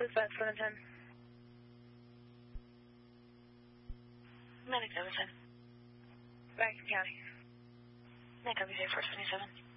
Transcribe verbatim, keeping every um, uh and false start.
Dispatch seven ten. Medic seven ten. Banking County. Nick, I'll be there first twenty-seven.